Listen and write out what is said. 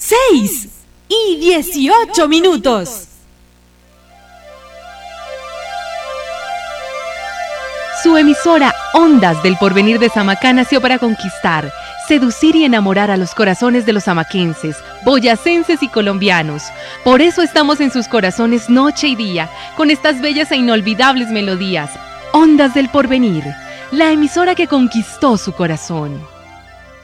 6:18. Su emisora Ondas del Porvenir de Samacá nació para conquistar, seducir y enamorar a los corazones de los samaquenses, boyacenses y colombianos. Por eso estamos en sus corazones noche y día, con estas bellas e inolvidables melodías. Ondas del Porvenir, la emisora que conquistó su corazón.